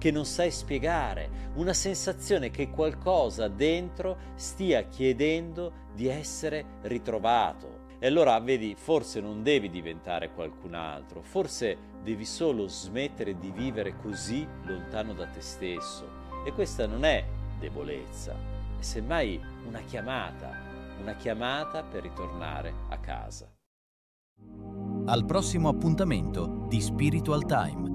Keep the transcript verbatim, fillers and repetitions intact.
che non sai spiegare, una sensazione che qualcosa dentro stia chiedendo di essere ritrovato. E allora, vedi, forse non devi diventare qualcun altro, forse devi solo smettere di vivere così lontano da te stesso. E questa non è debolezza, è semmai una chiamata, una chiamata per ritornare a casa. Al prossimo appuntamento di Spiritual Time.